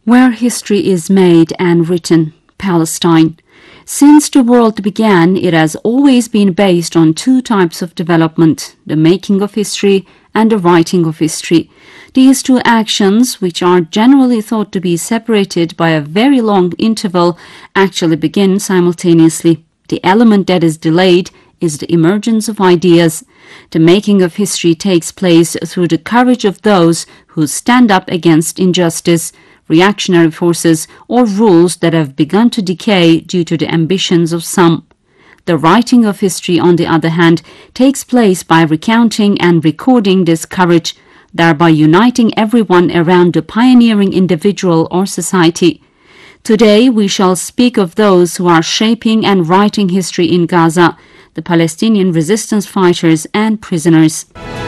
Where history is made and written, Palestine. Since the world began, it has always been based on two types of development, the making of history and the writing of history. These two actions, which are generally thought to be separated by a very long interval, actually begin simultaneously. The element that is delayed is the emergence of ideas. The making of history takes place through the courage of those who stand up against injustice, reactionary forces, or rules that have begun to decay due to the ambitions of some. The writing of history, on the other hand, takes place by recounting and recording this courage, thereby uniting everyone around the pioneering individual or society. Today we shall speak of those who are shaping and writing history in Gaza, the Palestinian resistance fighters and prisoners.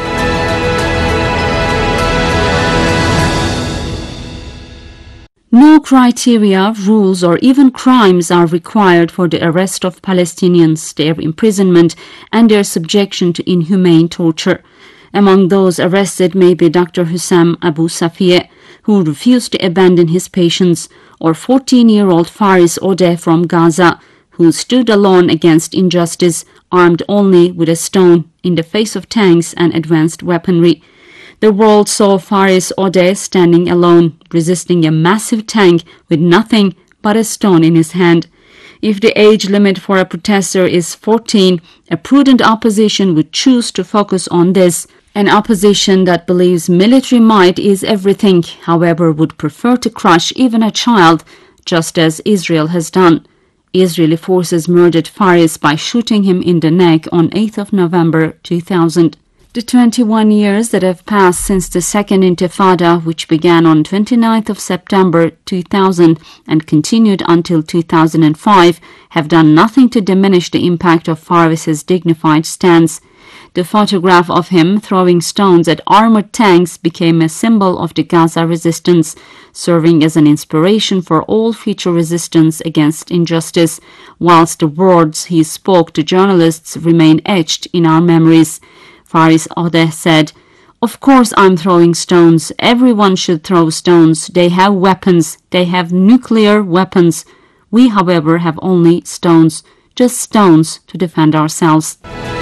No criteria, rules, or even crimes are required for the arrest of Palestinians, their imprisonment, and their subjection to inhumane torture. Among those arrested may be Dr. Hussam Abu Safieh, who refused to abandon his patients, or 14-year-old Faris Odeh from Gaza, who stood alone against injustice, armed only with a stone in the face of tanks and advanced weaponry. The world saw Faris Odeh standing alone, resisting a massive tank with nothing but a stone in his hand. If the age limit for a protester is 14, a prudent opposition would choose to focus on this. An opposition that believes military might is everything, however, would prefer to crush even a child, just as Israel has done. Israeli forces murdered Faris by shooting him in the neck on 8th of November 2000. The 21 years that have passed since the Second Intifada, which began on 29th of September 2000 and continued until 2005, have done nothing to diminish the impact of Faris's dignified stance. The photograph of him throwing stones at armored tanks became a symbol of the Gaza resistance, serving as an inspiration for all future resistance against injustice, whilst the words he spoke to journalists remain etched in our memories. Faris Odeh said, "Of course I'm throwing stones. Everyone should throw stones. They have weapons. They have nuclear weapons. We, however, have only stones. Just stones to defend ourselves."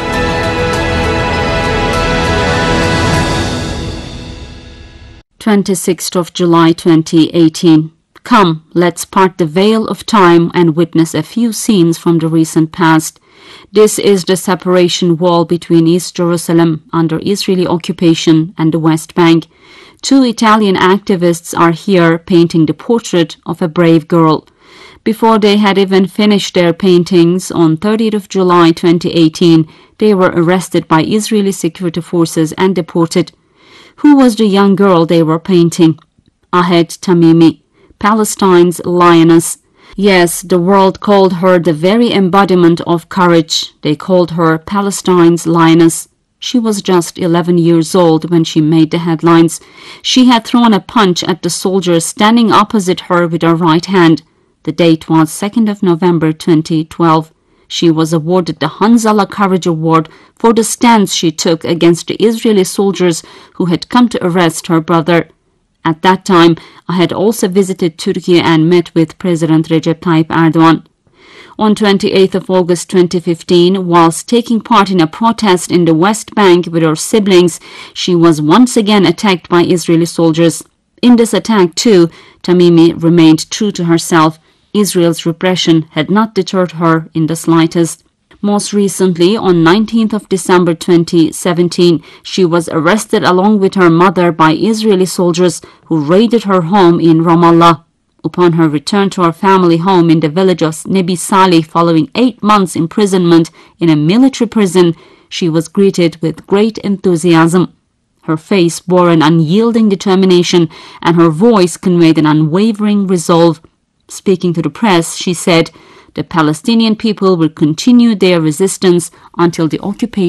July 26, 2018. Come, let's part the veil of time and witness a few scenes from the recent past. This is the separation wall between East Jerusalem under Israeli occupation and the West Bank. Two Italian activists are here painting the portrait of a brave girl. Before they had even finished their paintings, on 30th of July 2018, they were arrested by Israeli security forces and deported. Who was the young girl they were painting? Ahed Tamimi, Palestine's lioness. Yes, the world called her the very embodiment of courage. They called her Palestine's lioness. She was just 11 years old when she made the headlines. She had thrown a punch at the soldier standing opposite her with her right hand. The date was 2nd of November 2012. She was awarded the Hanzala Courage Award for the stance she took against the Israeli soldiers who had come to arrest her brother. At that time, I had also visited Turkey and met with President Recep Tayyip Erdogan. On 28th of August 2015, whilst taking part in a protest in the West Bank with her siblings, she was once again attacked by Israeli soldiers. In this attack, too, Tamimi remained true to herself. Israel's repression had not deterred her in the slightest. Most recently, on 19th of December 2017, she was arrested along with her mother by Israeli soldiers who raided her home in Ramallah. Upon her return to her family home in the village of Nebi Salih following 8 months imprisonment in a military prison, she was greeted with great enthusiasm. Her face bore an unyielding determination and her voice conveyed an unwavering resolve. Speaking to the press, she said, "The Palestinian people will continue their resistance until the occupation